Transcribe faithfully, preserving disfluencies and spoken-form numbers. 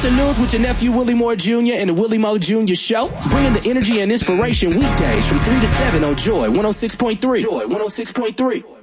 afternoons with your nephew Willie Moore Junior and the Willie Moore Junior Show. Bringing the energy and inspiration weekdays from three to seven on Joy one oh six point three. Joy one oh six point three.